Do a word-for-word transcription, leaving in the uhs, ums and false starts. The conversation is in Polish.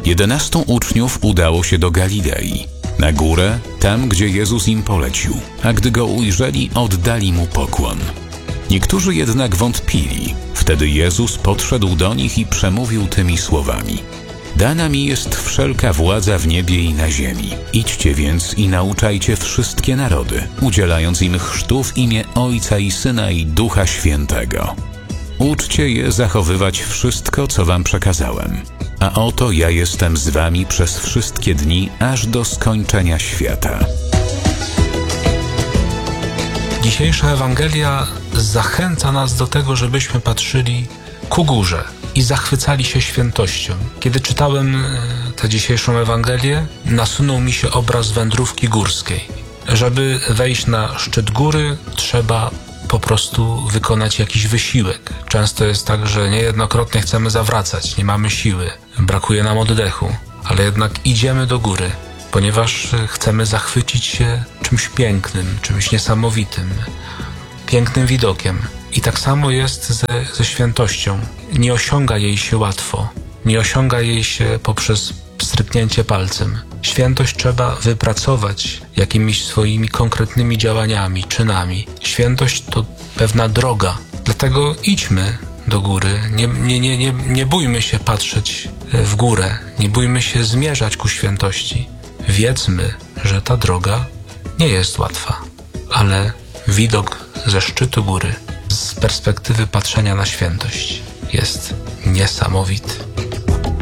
Jedenastu uczniów udało się do Galilei, na górę, tam gdzie Jezus im polecił, a gdy go ujrzeli, oddali mu pokłon. Niektórzy jednak wątpili. Wtedy Jezus podszedł do nich i przemówił tymi słowami: Dana mi jest wszelka władza w niebie i na ziemi. Idźcie więc i nauczajcie wszystkie narody, udzielając im chrztu w imię Ojca i Syna i Ducha Świętego. Uczcie je zachowywać wszystko, co wam przekazałem. A oto ja jestem z wami przez wszystkie dni, aż do skończenia świata. Dzisiejsza Ewangelia zachęca nas do tego, żebyśmy patrzyli ku górze i zachwycali się świętością. Kiedy czytałem tę dzisiejszą Ewangelię, nasunął mi się obraz wędrówki górskiej. Żeby wejść na szczyt góry, trzeba po prostu wykonać jakiś wysiłek. Często jest tak, że niejednokrotnie chcemy zawracać, nie mamy siły, brakuje nam oddechu, ale jednak idziemy do góry, ponieważ chcemy zachwycić się czymś pięknym, czymś niesamowitym, pięknym widokiem. I tak samo jest ze, ze świętością. Nie osiąga jej się łatwo, nie osiąga jej się poprzez stryknięcie palcem. Świętość trzeba wypracować jakimiś swoimi konkretnymi działaniami, czynami. Świętość to pewna droga. Dlatego idźmy do góry. Nie, nie, nie, nie, nie bójmy się patrzeć w górę. Nie bójmy się zmierzać ku świętości. Wiedzmy, że ta droga nie jest łatwa, ale widok ze szczytu góry, z perspektywy patrzenia na świętość, jest niesamowity.